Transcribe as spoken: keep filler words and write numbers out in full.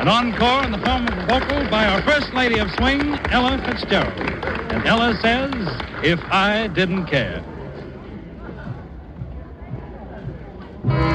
An encore in the form of a vocal by our First Lady of Swing, Ella Fitzgerald. And Ella says, "If I Didn't Care."